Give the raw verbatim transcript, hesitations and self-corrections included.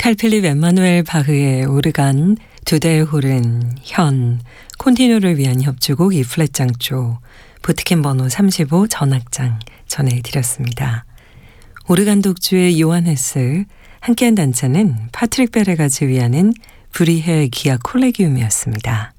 칼 필립 엠마누엘 바흐의 오르간, 두 대의 호른, 현, 콘티뉴를 위한 협주곡 이플랫 장조, 보트캠 번호 삼십오 전악장 전해드렸습니다. 오르간 독주의 요한 헤스, 함께한 단차는 파트릭 베레가 지휘하는 브리헤 기아 콜레기움이었습니다.